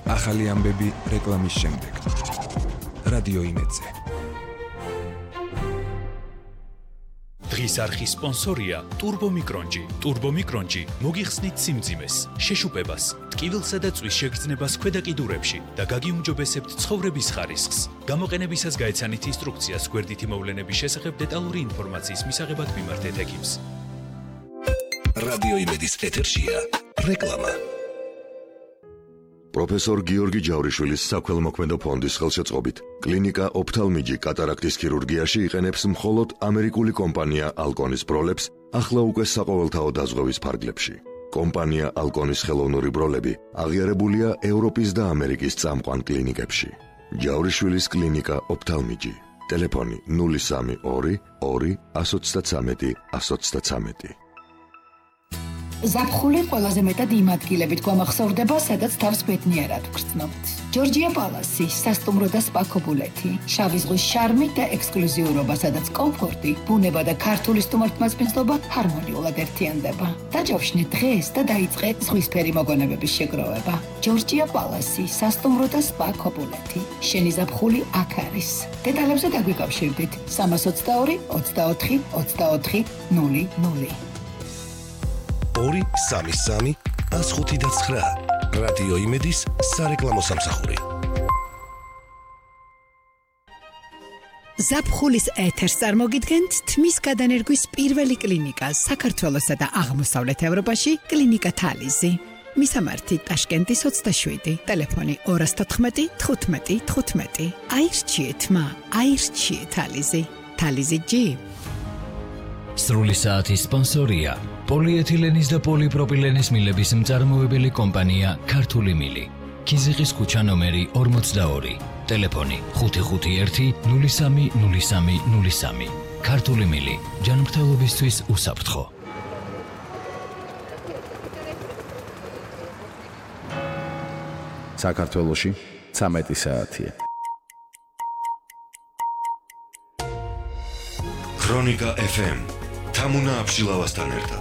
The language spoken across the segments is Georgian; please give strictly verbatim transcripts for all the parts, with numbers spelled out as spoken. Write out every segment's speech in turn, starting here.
ახალი ამბები რეკლამის შემდეგ. რადიო იმედზე. დღის არხის სპონსორია Turbo Micronji. Turbo Micronji მოგიხსნით სიმძიმეს, შეშუპებას, ტკივილსა და წვის შეგრძნებას ქვედა კიდურებში და გაგიუმჯობესებთ ცხოვრების ხარისხს. გამოყენებისას გაეცანით ინსტრუქციას გვერდითი მოვლენების შესახებ დეტალური ინფორმაციის მისაღებად მიმართეთ ექიმს. რადიო იმედის ეთერშია რეკლამა. პროფესორ გიორგი ჯავრიშვილის საქველმოქმედო ფონდის ხელშეწყობით კლინიკა ოფთალმიჯი კატარაქტის ქირურგიაში იყენებს მხოლოდ ამერიკული კომპანია ალკონის ბროლებს ახლა უკვე საყოველთაო დაზღვევის ფარგლებში. კომპანია ალკონის ხელოვნური ბროლები აღიარებულია ევროპის და ამერიკის წამყვან კლინიკებში. ჯავრიშვილის კლინიკა ოფთალმიჯი. ტელეფონი ნული სამი ორი ორი ათს ოცდათრამეტი ათს ოცდათრამეტი. ზაფხული ყველაზე მეტად იმ ადგილებით გვამახსოვრდება, სადაც თავს ბედნიერად ვგრძნობთ. ჯორჯია პალასი, სასტუმრო და სპა ქობულეთი, შავი ზღვის შარმი და ექსკლუზიურობა, სადაც კომფორტი, ბუნება და ქართული სტუმართმასპინძლობა ჰარმონიულად ერთიანდება. დაჯავშნე დღეს და დაიწყე ზღვისფერი მოგონებების შეგროვება. ჯორჯია პალასი, სასტუმრო და სპა ქობულეთი. შენი ზაფხული აქ არის. დეტალებზე დაგვიკავშირდით სამას ოცდაორი ოცდაოთხი ოცდაოთხი ნული ნული. ორი სამი სამი ათს ხუთი და ცხრა. რადიო იმედის სარეკლამო სამსახური. ზაფხულის ეთერს წარმოგიდგენთ თმის გადანერგვის პირველი კლინიკა საქართველოსა და აღმოსავლეთ ევროპაში კლინიკა თალიზი. მისამართი ტაშკენტის ოცდაშვიდი, ტელეფონი ორას თოთხმეტი თხუთმეტი თხუთმეტი. აირჩიეთ მა, აირჩიეთ თალიზი. თალიზი ჯი. სრული საათის სპონსორია პოლიეთილენის და პოლიპროპილენის მილების მწარმოებელი კომპანია ქართული მილი. ქიზიყის ქუჩა ნომერი ორმოცდაორი. ტელეფონი ხუთი ხუთი ერთი ნული სამი ნული სამი ნული სამი. ქართული მილი. ჯანმრთელობისთვის უსაფრთხო. საქართველოში ცამეტი საათია. ქრონიკა ეფ ემ თამუნა აბშილავასთან ერთად.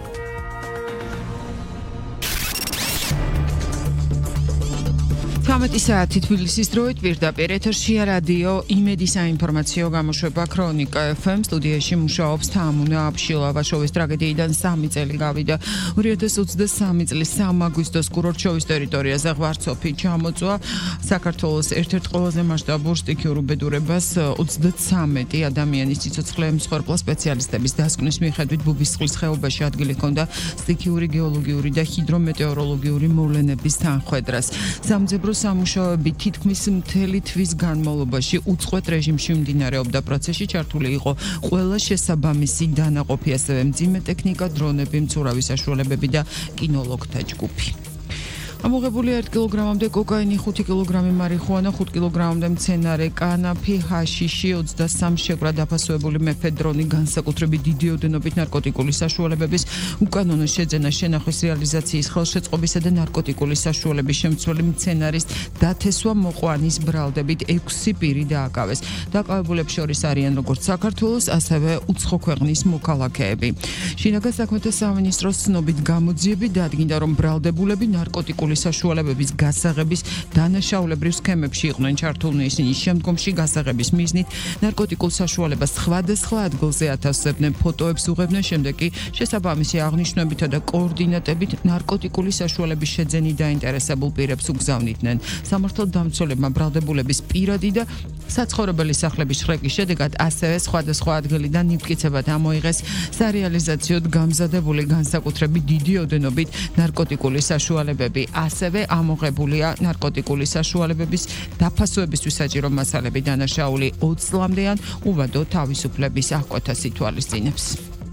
ცამეტი საათი თბილისის დროით პირდაპირ ეთერშია რადიო იმედის საინფორმაციო გამოშვება ქრონიკა ეფ ემ. სტუდიაში მუშაობს თამუნა აბშილავაშოვის ტრაგედიიდან სამი წელი გავიდა. ორი ათას ოცდასამი წლის სამი აგვისტოს კურორტშოვის ტერიტორიაზე ღვარცოფი ჩამოწვა. საქართველოს ერთ-ერთ ყველაზე მასშტაბურ სტიქიურ უბედურებას ოცდათრამეტი ადამიანის სიცოცხლე მსხვერპლა. სპეციალისტების დასკვნის მიხედვით ბუბისწყლის ხეობაში ადგილი ჰქონდა სტიქიური გეოლოგიური და ჰიდრომეტეოროლოგიური მოვლენების თანხwebdrას. სამძებრო სამუშაოები თითქმის მთელი თვის განმავლობაში უწყვეტ რეჟიმში მიმდინარეობდა. პროცესში ჩართული იყო ყველა შესაბამისი დანაყოფი, ასევე მძიმე ტექნიკა, დრონები, მცურავი საშუალებები და კინოლოგთა ჯგუფი. ამოღებულია ერთ კილოგრამამდე კოკაინი, ხუთი კილოგრამი მარიხუანა, ხუთი კილოგრამამდე მცენარე კანაფი, ჰაშიში, ოცდასამი შეკვრა დაფასებული მეფედრონი, განსაკუთრებით დიდი ოდენობით ნარკოტიკული საშუალებების უკანონო შეძენა, შენახვის რეალიზაციის ხელშეწყობისა და ნარკოტიკული საშუალების შემცველი მცენარის დათესვა მოყვანის ბრალდებით ექვსი პირი დააკავეს. დაკავებულებს შორის არიან როგორც საქართველოს, ასევე უცხო ქვეყნის მოქალაქეები. შინაგან საქმეთა სამინისტროს ცნობით გამოძიები დადგინდა, რომ ბრალდებულები ნარკოტიკული საშუალებების გასაღების დანაშაულებრივ სქემებში იყვნენ ჩართულნი. ისინი შემდგომში გასაღების მიზნით ნარკოტიკულ საშუალებას სხვადასხვა ადგილზე ათავსებდნენ, ფოტოებს უღებდნენ, შემდეგ კი შესაბამისი აღნიშვნებითა და კოორდინატებით ნარკოტიკული საშუალების შეძენით დაინტერესებულ პირებს უგზავნიდნენ. სამართალდამცველებმა ბრალდებულების პირადი და საცხოვრებელი სახლების შრეკის შედეგად ასევე სხვადასხვა ადგილიდან ნივთკიცებად ამოიღეს სარეალიზაციოდ გამზადებული განსაკუთრებით დიდი ოდენობით ნარკოტიკული საშუალებები. ასევე ამოღებულია ნარკოტიკული საშუალებების დაფასვებისთვის საჭირო მასალები. დანაშაული ოცი წლამდე ან უვადო თავისუფლების აღკვეთას ითვალისწინებს.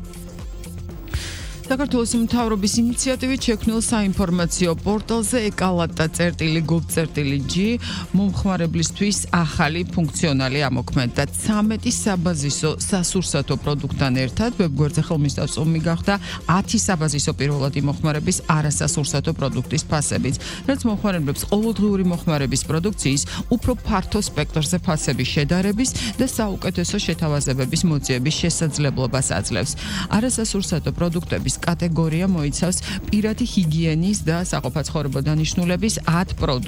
საქართველოს მთავრობის ინიციატივით შექმნილ საინფორმაციო პორტალზე ეკალატა წერტილი გობ წერტილი ჯი მომხმარებლისთვის ახალი ფუნქციონალი ამოქმედა. ცამეტი საბაზისო სასურსათო პროდუქტთან ერთად ვებგვერდზე ხელმისაწვდომი გახდა ათი საბაზისო პირველადი მოხმარების არასასურსათო პროდუქტის ფასებიც, რაც მომხმარებლებს ყოველდღიური მოხმარების პროდუქციის უფრო ფართო სპექტრზე ფასების შედარების და საუკეთესო შეთავაზებების მოძიების შესაძლებლობას აძლევს. არასასურსათო პროდუქტების კატეგორია მოიცავს პირადი ჰიგიენის და საყოფაცხოვრებო დანიშნულების ათ პროდუქტს.